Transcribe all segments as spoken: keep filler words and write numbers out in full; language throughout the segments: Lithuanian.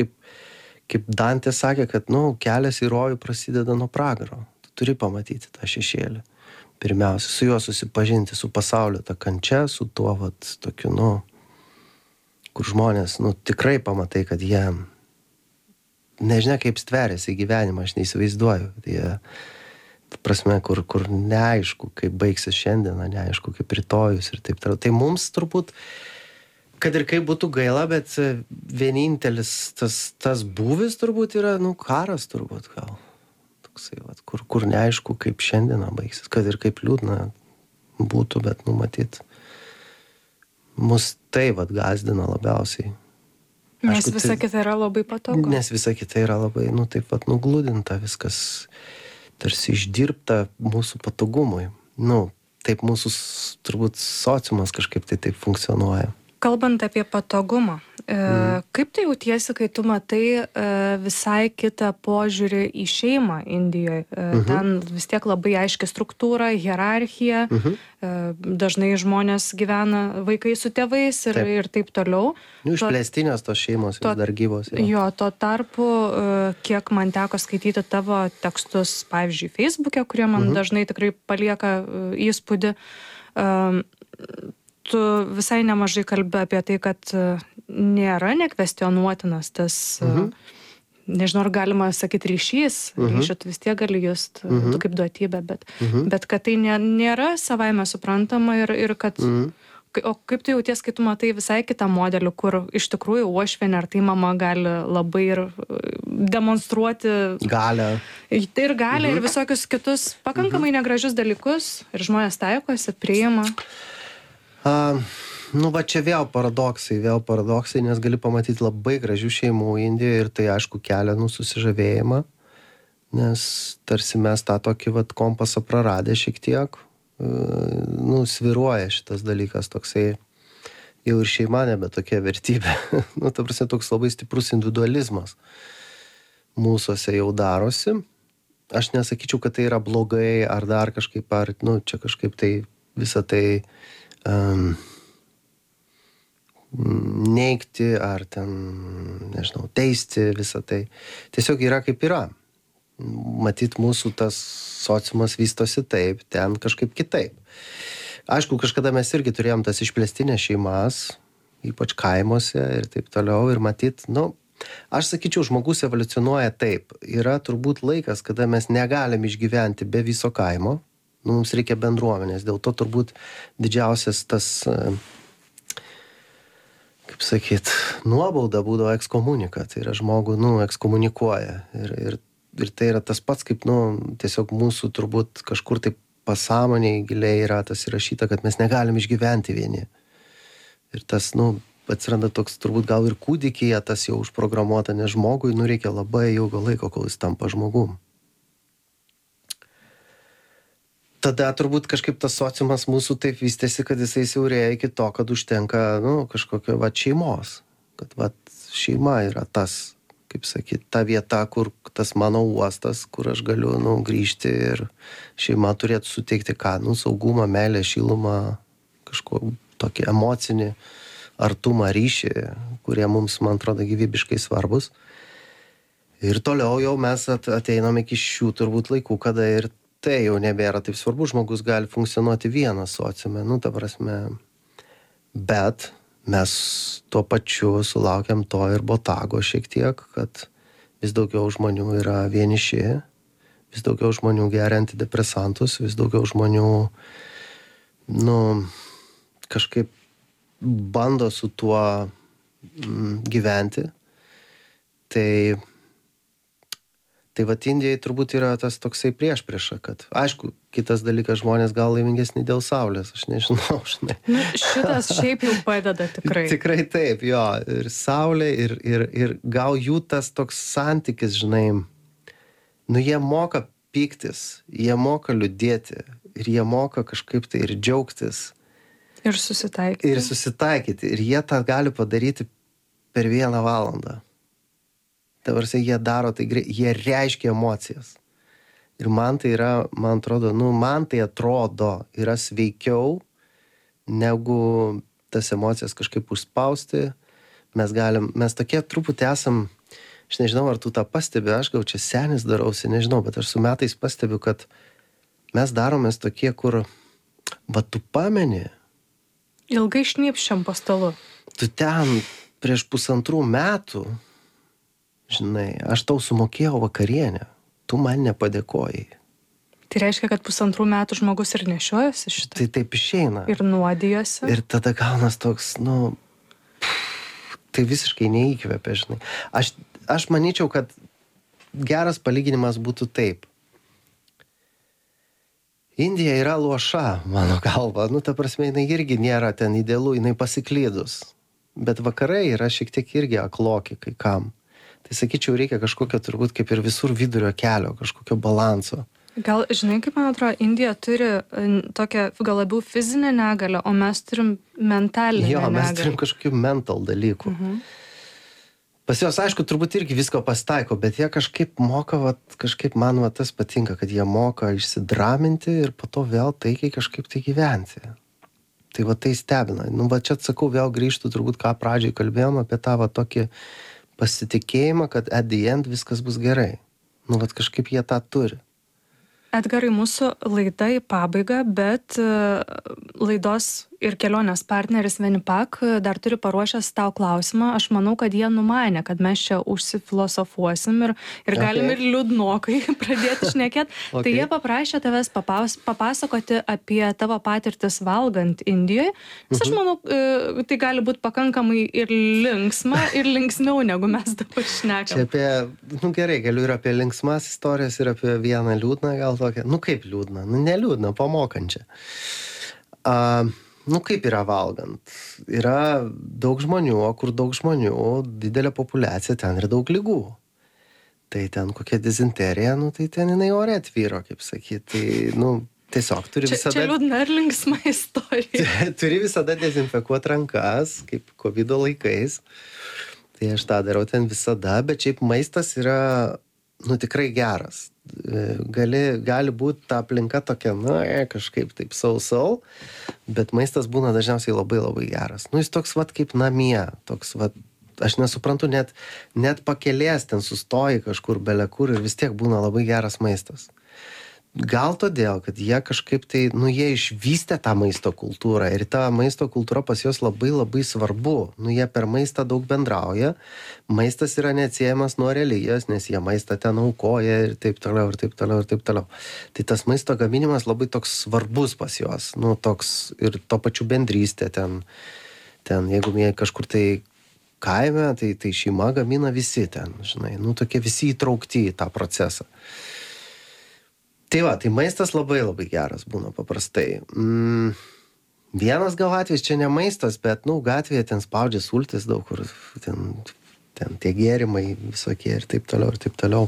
kaip, kaip Dantė sakė, kad, nu, kelias į rojų prasideda nuo pragaro. Tu turi pamatyti tą šešėlį. Pirmiausia, su juo susipažinti, su pasaulio ta kančia, su tuo, vat, tokiu, nu, kur žmonės, nu, tikrai pamatai, kad jie nežinia, kaip stveriasi gyvenimą, aš neįsivaizduoju. Jie, ta prasme, kur, kur neaišku, kaip baigsis šiandieną, neaišku, kaip rytojus ir taip toliau. Tai mums turbūt, kad ir kaip būtų gaila, bet vienintelis tas, tas būvis turbūt yra, nu, karas turbūt gal. Toksai, vat, kur, kur neaišku, kaip šiandieną baigsis, kad ir kaip liūdna būtų, bet, nu, matyt, mus tai, vat, gazdina labiausiai. Nes Aišku, visa tai, kita yra labai patogu. Nes visa kita yra labai, nu, taip pat nugludinta, viskas tarsi išdirbta mūsų patogumui. Nu, taip mūsų, turbūt, sociumas kažkaip tai taip funkcionuoja. Kalbant apie patogumą, e, mm. kaip tu jautiesi, kai tu matai e, visai kitą požiūrį į šeimą Indijoje? E, mm-hmm. Ten vis tiek labai aiški struktūra, hierarchija, mm-hmm. e, dažnai žmonės gyvena vaikai su tėvais ir taip, ir taip toliau. Nu, išplėstinės tos šeimos to, dar gyvos. Jo. jo, tuo tarpu, e, kiek man teko skaityti tavo tekstus, pavyzdžiui, Facebook'e, kurie man mm-hmm. dažnai tikrai palieka e, įspūdį, e, tu visai nemažai kalbi apie tai, kad nėra nekvestionuotinas tas, mhm. nežinau, ar galima sakyti ryšys, mhm. ryšio tu vis tiek gali just, mhm. tu kaip duotybė, bet, mhm. bet kad tai nė, nėra savaime suprantama ir, ir kad... Mhm. O kaip tu jauties, kai tu matai visai kitą modelį, kur iš tikrųjų uošvienė ar tai mama gali labai ir demonstruoti... Galę. Tai ir gali, mhm. ir visokius kitus pakankamai mhm. negražius dalykus ir žmonės taikosi, priima... Uh, nu, va čia vėl paradoksai, vėl paradoksai, nes gali pamatyti labai gražių šeimų Indijoje ir tai, aišku, kelia, nu, susižavėjimą, nes tarsi mes tą tokį, vat, kompasą praradę šiek tiek, uh, nu, sviruoja šitas dalykas toksai, jau ir šeima nebe tokia vertybė, nu, ta prasme, toks labai stiprus individualizmas mūsuose jau darosi. Aš nesakyčiau, kad tai yra blogai, ar dar kažkaip, ar, nu, čia kažkaip tai visą tai Um, neigti ar ten, nežinau, teisti visą tai. Tiesiog yra kaip yra. Matyt, mūsų tas sociumas vystosi taip, ten kažkaip kitaip. Aišku, kažkada mes irgi turėjom tas išplėstinės šeimas, ypač kaimuose ir taip toliau. Ir matyt, nu, aš sakyčiau, žmogus evoliucionuoja taip. Yra turbūt laikas, kada mes negalim išgyventi be viso kaimo. Nu, mums reikia bendruomenės, dėl to turbūt didžiausias tas, kaip sakyt, nuobauda būdavo ekskomunika, tai yra žmogų, nu, ekskomunikuoja ir, ir, ir tai yra tas pats, kaip, nu, tiesiog mūsų turbūt kažkur tai pasąmonėje giliai yra tas įrašyta, kad mes negalim išgyventi vieni. Ir tas, nu, atsiranda toks turbūt gal ir kūdikyje tas jau užprogramuota, nes žmogui, nu, reikia labai ilgo laiko, kol jis tampa žmogum. Tada turbūt kažkaip tas sociumas mūsų taip vystėsi, kad jisai siaurėja iki to, kad užtenka, nu, kažkokio, va, šeimos. Kad, va, šeima yra tas, kaip sakyt, ta vieta, kur tas mano uostas, kur aš galiu, nu, grįžti ir šeima turėtų suteikti ką, nu, saugumą, meilę, šilumą, kažko tokį emocinį artumą, ryšį, kurie mums, man atrodo, gyvybiškai svarbus. Ir toliau jau mes ateinam iki šių turbūt laikų, kada ir tai jau nebėra taip svarbu, žmogus gali funkcionuoti vienas sociume, nu, ta prasme, bet mes tuo pačiu sulaukiam to ir botago šiek tiek, kad vis daugiau žmonių yra vieniši, vis daugiau žmonių geria antidepresantus, vis daugiau žmonių, nu, kažkaip bando su tuo mm, gyventi. Tai Tai vat Indijai turbūt yra tas toksai priešprieša, kad, aišku, kitas dalykas, žmonės gal laimingesni dėl saulės, aš nežinau, žinai. Nu, šitas šiaip jau padeda tikrai. Tikrai taip, jo, ir saulė, ir, ir, ir gal jų tas toks santykis, žinai, nu, jie moka pyktis, jie moka liūdėti, ir jie moka kažkaip tai ir džiaugtis. Ir susitaikyti. Ir susitaikyti, ir jie tą gali padaryti per vieną valandą. Dabar jie daro tai greit, jie reiškia emocijas. Ir man tai yra, man atrodo, nu, man tai atrodo, yra sveikiau, negu tas emocijas kažkaip užspausti. Mes galim, mes tokie truputį esam, aš nežinau, ar tu tą pastebi, aš gal čia senis darausi, nežinau, bet aš su metais pastebiu, kad mes daromės tokie, kur, va tu pameni, Ilgai šnypščiam po stalu. tu ten prieš pusantrų metų, žinai, aš tau sumokėjau vakarienę, tu man nepadėkojai. Tai reiškia, kad pusantrų metų žmogus ir nešiojasi šitą. Tai taip išeina. Ir nuodijosi. Ir tada gaunas toks, nu, pff, tai visiškai neįkvepia, žinai. Aš, aš manyčiau, kad geras palyginimas būtų taip. Indija yra luoša, mano galva. Nu, ta prasme, jinai irgi nėra ten idealu, jinai pasiklydus. Bet vakarai yra šiek tiek irgi akloki kai kam. Tai sakyčiau, reikia kažkokio turbūt kaip ir visur vidurio kelio, kažkokio balanso. Gal, žinai, kaip man atrodo, Indija turi tokią gal labiau fizinę negalę, o mes turim mentalinę negalę. Jo, mes negalę. turim kažkokių mental dalykų. Mhm. Pas jos, aišku, turbūt irgi visko pasitaiko, bet jie kažkaip moka, vat, kažkaip man va, tas patinka, kad jie moka išsidraminti ir po to vėl taikiai kažkaip tai gyventi. Tai va tai stebina. Nu, va čia atsakau, vėl grįžtų turbūt, ką pradžiai kalbėjom apie tą va tokį pasitikėjimą, kad at the end viskas bus gerai. Nu, va kažkaip jie tą turi. Edgarai, mūsų laida į pabaigą, bet laidos ir kelionės partneris Venipak dar turi paruošęs tau klausimą. Aš manau, kad jie numanė, kad mes čia užsifilosofuosim ir, ir okay. galim ir liūdnokai pradėti šnekėti. Okay. Tai jie paprašė tavęs papaus, papasakoti apie tavo patirtis valgant Indijoje. Nes aš manau, tai gali būti pakankamai ir linksma, ir linksmiau, negu mes dabar šnekam. Čia apie, nu gerai, galiu ir apie linksmas istorijas, ir apie vieną liūdną, gal tokią. Nu kaip liūdną? Nu neliūdną, pamokančią. Uh, Nu, kaip yra valgant? Yra daug žmonių, o kur daug žmonių, didelė populiacija, ten yra daug ligų. Tai ten kokia dizenterija, nu, tai ten jinai ore atvyro, kaip sakyti. Tai, nu, tiesiog turi čia, visada... Čia liūdna ir linksma istorija. Turi visada dezinfekuoti rankas, kaip kovido laikais. Tai aš tą darau ten visada, bet šiaip maistas yra, nu, tikrai geras. Gali, gali būti ta aplinka tokia, na, kažkaip taip sau-sau, bet maistas būna dažniausiai labai labai geras. Nu, jis toks vat kaip namie, toks vat, aš nesuprantu, net, net pakelės ten sustoji kažkur belekur ir vis tiek būna labai geras maistas. Gal todėl, kad jie kažkaip tai, nu, jie išvystė tą maisto kultūrą ir ta maisto kultūra pas juos labai labai svarbu. Nu, jie per maistą daug bendrauja, maistas yra neatsiejamas nuo religijos, nes jie maistą ten aukoja ir taip toliau, ir taip toliau, ir taip toliau. Tai tas maisto gaminimas labai toks svarbus pas juos, nu, toks ir to pačiu bendrystė ten, ten, jeigu jie kažkur tai kaime, tai, tai šeima gamina visi ten, žinai, nu, tokie visi įtraukti į tą procesą. Tai va, tai maistas labai labai geras būna paprastai. Mm, vienas gal atvejis, čia ne maistas, bet, nu, gatvėje ten spaudžia sultis daug, kur ten, ten tie gėrimai visokie ir taip toliau, ir taip toliau.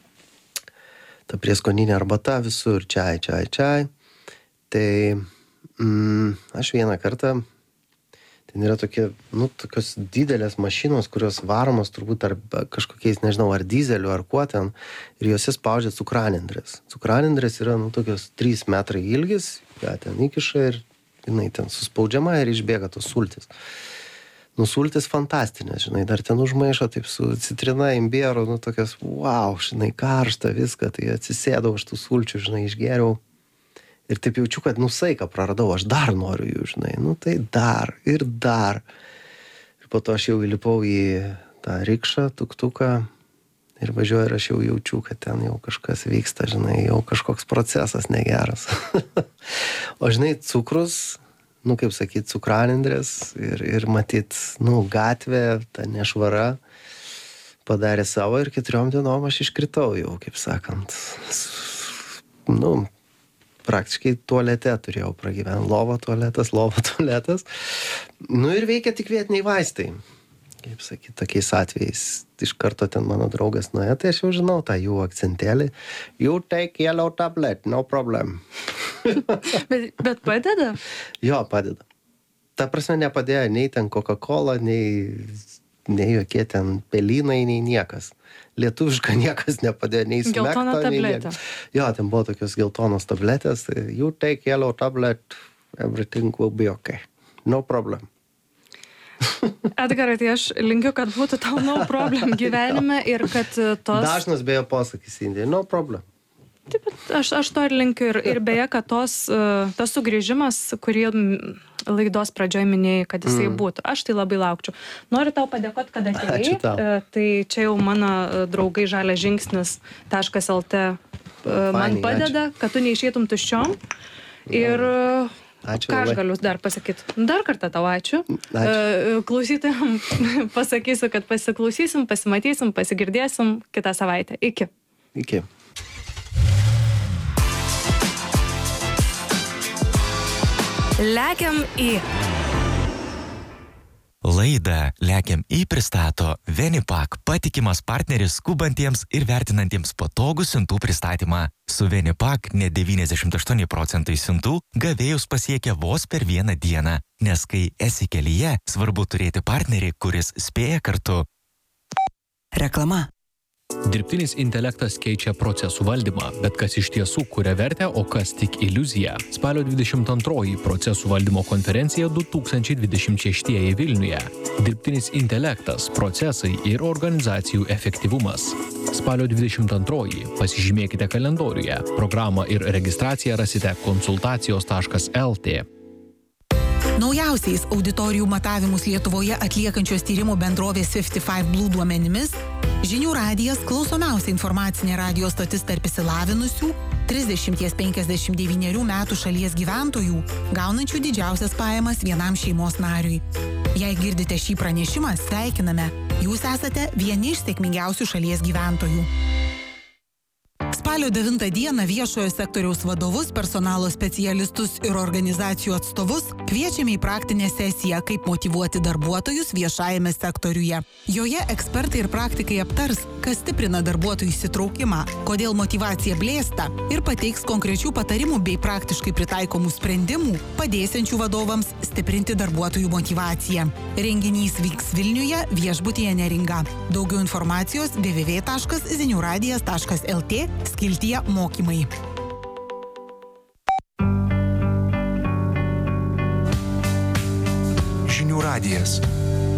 Ta prieskoninė arbata visur, čiai, čiai, čiai. Tai mm, aš vieną kartą, ten yra tokie, nu, tokios didelės mašinos, kurios varomos turbūt ar kažkokiais, nežinau, ar dizeliu, ar kuo ten, ir juose spaudžia cukranendrės. Cukranendrės yra, nu, tokios trys metrai ilgis, ją ten įkiša ir jinai ten suspaudžiama ir išbėga tos sultis. Nu, sultis fantastinės, žinai, dar ten užmaišo taip su citrina, imbieru, nu, tokias, wow, žinai, karšta viską, tai atsisėdau aš tų sulčių, žinai, išgeriau. Ir taip jaučiu, kad nusaiką praradau, aš dar noriu jų, žinai, nu tai dar ir dar. Ir po to aš jau įlipau į tą rikšą, tuktuką ir važiuoju ir aš jau jaučiu, kad ten jau kažkas vyksta, žinai, jau kažkoks procesas negeras. O žinai, cukrus, nu kaip sakyt, cukranendrės ir, ir matyt, nu, gatvė, ta nešvara padarė savo ir keturiom dienom aš iškritau jau, kaip sakant. Nu, praktiškai tualete turėjau pragyventi. Lovo tualetas, lovo tualetas. Nu ir veikia tik vietiniai vaistai. Kaip sakyt, tokiais atvejais. Iš karto ten mano draugas nuėjo, tai aš jau žinau tą jų akcentėlį. You take yellow tablet, no problem. bet, bet padeda? Jo, padeda. Ta prasme nepadėjo nei ten Coca-Cola, nei, nei jokie ten pelynai, nei niekas. Lietuviška niekas nepadėjo, nei smekto. Geltona tabletė. Jo, ten buvo tokios geltonos tabletės. You take yellow tablet, everything will be okay. No problem. Edgarai, tai aš linkiu, kad būtų tau no problem gyvenime ir kad tos... Dažnas beje posakis Indijai, no problem. Taip, aš, aš to ir linkiu ir, ir beje, kad tos, tas sugrįžimas, kurį laidos pradžioj minėjai, kad jisai mm. būtų. Aš tai labai laukčiau. Noriu tau padėkoti, kad atėjai. Tai čia jau mano draugai žalia žingsnis taškas el te man Fani, padeda, ačiū. Kad tu neišeitum tuščiom. Ir ačiū, ką aš galiu dar pasakyti? Dar kartą tau ačiū. ačiū. Klausytojams pasakysiu, kad pasiklausysim, pasimatysim, pasigirdėsim kitą savaitę. Iki. Iki. Lekiam į. Laidą Lekiam į pristato Venipak, patikimas partneris skubantiems ir vertinantiems patogų siuntų pristatymą. Su Venipak net devyniasdešimt aštuoni procentai siuntų gavėjus pasiekia vos per vieną dieną, nes kai esi kelyje, svarbu turėti partnerį, kuris spėja kartu. Reklama. Dirbtinis intelektas keičia procesų valdymą, bet kas iš tiesų kuria vertę, o kas tik iliuzija. Spalio dvidešimt antroji procesų valdymo konferencija du tūkstančiai dvidešimt šeštieji Vilniuje. Dirbtinis intelektas, procesai ir organizacijų efektyvumas. Spalio dvidešimt antroji pasižymėkite kalendoriuje. Programą ir registraciją rasite konsultacijos taškas el te. Naujausiais auditorijų matavimus Lietuvoje atliekančios tyrimų bendrovės fifty five Blue duomenimis, Žinių radijas klausomiausia informacinė radijo stotis tarp išsilavinusių trisdešimt penkiasdešimt devynių metų šalies gyventojų, gaunančių didžiausias pajamas vienam šeimos nariui. Jei girdite šį pranešimą, sveikiname. Jūs esate vieni iš sėkmingiausių šalies gyventojų. Spalio devintą dieną viešojo sektoriaus vadovus, personalo specialistus ir organizacijų atstovus kviečiame į praktinę sesiją, kaip motyvuoti darbuotojus viešajame sektoriuje. Joje ekspertai ir praktikai aptars, kas stiprina darbuotojų įsitraukimą, kodėl motyvacija blėsta ir pateiks konkrečių patarimų bei praktiškai pritaikomų sprendimų, padėsiančių vadovams stiprinti darbuotojų motyvaciją. Renginys vyks Vilniuje viešbutyje Neringa. Daugiau informacijos w w w taškas zinių radijas taškas el te skiltyje mokymai. Žinių radijas.